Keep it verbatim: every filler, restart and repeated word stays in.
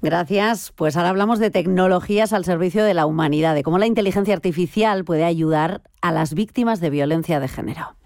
Gracias. Pues ahora hablamos de tecnologías al servicio de la humanidad, de cómo la inteligencia artificial puede ayudar a las víctimas de violencia de género.